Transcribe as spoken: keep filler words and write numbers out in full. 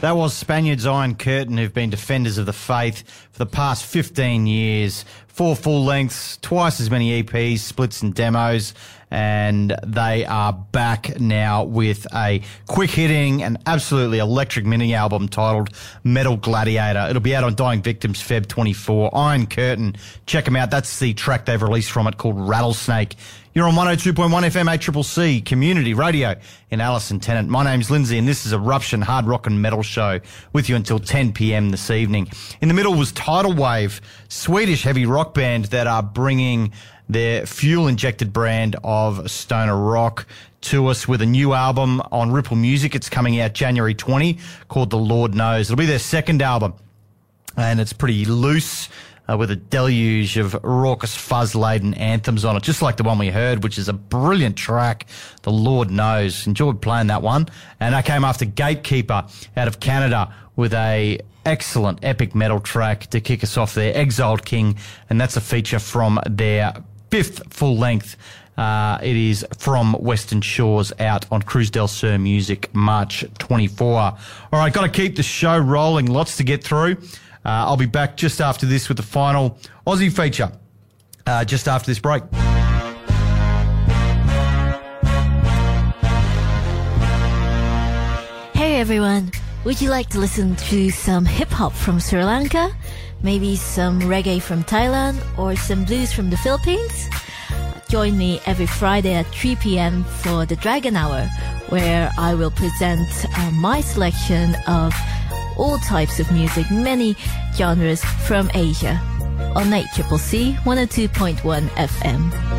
That was Spaniards Iron Curtain, who've been defenders of the faith for the past fifteen years. Four full lengths, twice as many E Ps, splits and demos, and they are back now with a quick-hitting and absolutely electric mini album titled Metal Gladiator. It'll be out on Dying Victims February twenty-fourth. Iron Curtain, check them out. That's the track they've released from it called Rattlesnake. You're on one oh two point one F M A C C C, Community Radio in Alice and Tennant. My name's Lindsay, and this is Eruption Hard Rock and Metal Show with you until ten p.m. this evening. In the middle was Tidal Wave, Swedish heavy rock band that are bringing their fuel-injected brand of stoner rock to us with a new album on Ripple Music. It's coming out January twentieth, called The Lord Knows. It'll be their second album, and it's pretty loose, Uh, with a deluge of raucous, fuzz-laden anthems on it, just like the one we heard, which is a brilliant track, The Lord Knows. Enjoyed playing that one. And I came after Gatekeeper out of Canada with a excellent epic metal track to kick us off there, Exiled King, and that's a feature from their fifth full length. Uh, it is From Western Shores, out on Cruz del Sur Music, March twenty-fourth. All right, got to keep the show rolling. Lots to get through. Uh, I'll be back just after this with the final Aussie feature, uh, just after this break. Hey everyone, would you like to listen to some hip-hop from Sri Lanka? Maybe some reggae from Thailand or some blues from the Philippines? Join me every Friday at three p.m. for the Dragon Hour, where I will present uh, my selection of all types of music, many genres from Asia, on A C C C one oh two point one F M.